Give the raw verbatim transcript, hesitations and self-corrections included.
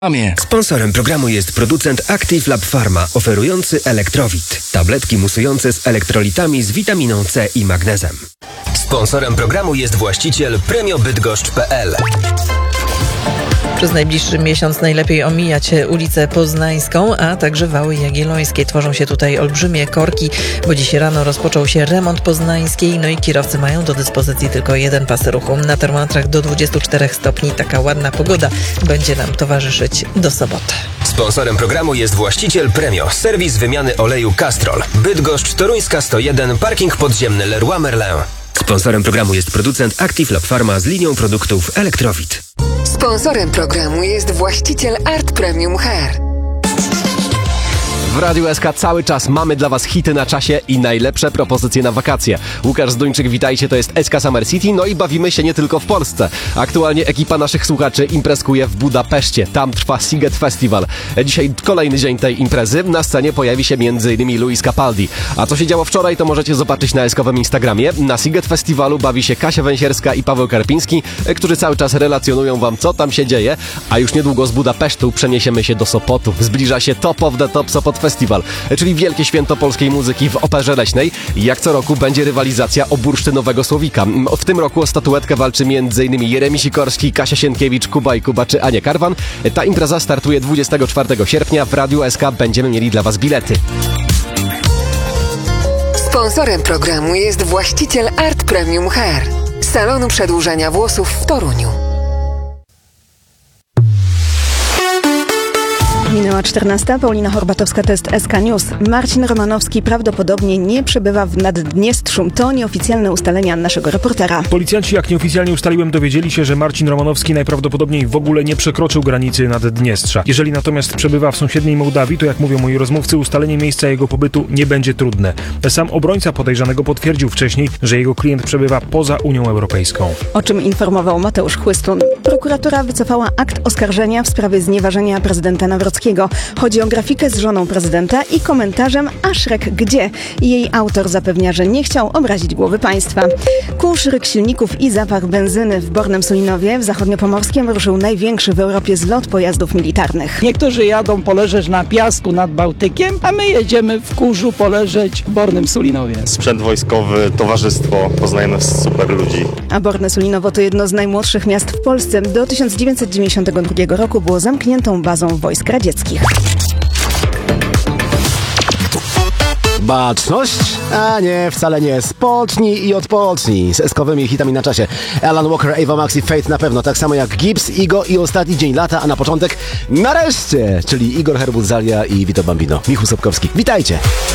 Sponsorem programu jest producent Active Lab Pharma, oferujący Elektrowit. Tabletki musujące z elektrolitami z witaminą C i magnezem. Sponsorem programu jest właściciel premio bydgoszcz kropka p l. Przez najbliższy miesiąc najlepiej omijać ulicę Poznańską, a także Wały Jagiellońskie. Tworzą się tutaj olbrzymie korki, bo dziś rano rozpoczął się remont Poznańskiej, no i kierowcy mają do dyspozycji tylko jeden pas ruchu. Na termometrach do dwudziestu czterech stopni. Taka ładna pogoda będzie nam towarzyszyć do soboty. Sponsorem programu jest właściciel Premio, serwis wymiany oleju Castrol. Bydgoszcz, Toruńska sto jeden, parking podziemny Leroy Merlin. Sponsorem programu jest producent Active Lab Pharma z linią produktów Elektrowit. Sponsorem programu jest właściciel Art Premium Hair. W Radiu S K cały czas mamy dla Was hity na czasie i najlepsze propozycje na wakacje. Łukasz Zduńczyk, witajcie, to jest S K Summer City, no i bawimy się nie tylko w Polsce. Aktualnie ekipa naszych słuchaczy imprezkuje w Budapeszcie, tam trwa Sziget Festival. Dzisiaj kolejny dzień tej imprezy, na scenie pojawi się między innymi Luis Capaldi. A co się działo wczoraj, to możecie zobaczyć na eskowym Instagramie. Na Sziget Festiwalu bawi się Kasia Węsierska i Paweł Karpiński, którzy cały czas relacjonują Wam, co tam się dzieje, a już niedługo z Budapesztu przeniesiemy się do Sopotu. Zbliża się Top of the Top Sopot Festival, czyli wielkie święto polskiej muzyki w Operze Leśnej. Jak co roku będzie rywalizacja o bursztynowego słowika. W tym roku o statuetkę walczy m.in. Jeremi Sikorski, Kasia Sienkiewicz, Kuba i Kuba czy Ania Karwan. Ta impreza startuje dwudziestego czwartego sierpnia. W Radiu S K będziemy mieli dla Was bilety. Sponsorem programu jest właściciel Art Premium Hair, salonu przedłużania włosów w Toruniu. Minęła czternasta. Paulina Horbatowska, to jest S K News. Marcin Romanowski prawdopodobnie nie przebywa w Naddniestrzu. To nieoficjalne ustalenia naszego reportera. Policjanci, jak nieoficjalnie ustaliłem, dowiedzieli się, że Marcin Romanowski najprawdopodobniej w ogóle nie przekroczył granicy Naddniestrza. Jeżeli natomiast przebywa w sąsiedniej Mołdawii, to jak mówią moi rozmówcy, ustalenie miejsca jego pobytu nie będzie trudne. Sam obrońca podejrzanego potwierdził wcześniej, że jego klient przebywa poza Unią Europejską. O czym informował Mateusz Chłystun. Prokuratura wycofała akt oskarżenia w sprawie znieważenia prezydenta Nawrockiego. Chodzi o grafikę z żoną prezydenta i komentarzem „A Szrek gdzie?”. Jej autor zapewnia, że nie chciał obrazić głowy państwa. Kurz, ryk silników i zapach benzyny w Bornem Sulinowie w zachodniopomorskiem ruszył największy w Europie zlot pojazdów militarnych. Niektórzy jadą poleżeć na piasku nad Bałtykiem, a my jedziemy w kurzu poleżeć w Bornym Sulinowie. Sprzęt wojskowy, towarzystwo, poznajemy super ludzi. A Borne Sulinowo to jedno z najmłodszych miast w Polsce. Do tysiąc dziewięćset dziewięćdziesiątego drugiego roku było zamkniętą bazą wojsk radzieckich. Baczność? A nie, wcale nie. Spocznij i odpocznij z eskowymi hitami na czasie. Alan Walker, Ava Max i Faith na pewno, tak samo jak Gibbs, Igo i Ostatni Dzień Lata, a na początek nareszcie, czyli Igor Herbut, Zalia i Vito Bambino. Michu Sobkowski, witajcie!